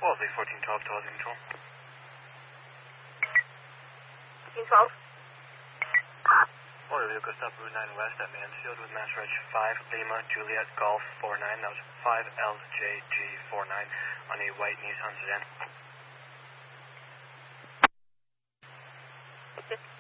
Wolseley, 1412 to Housing Control. 1412. Motor vehicle stop Route 9 West at Mansfield with Mass Reg 5 Lima Juliet Golf 49. That was 5LJG49 on a white Nissan sedan.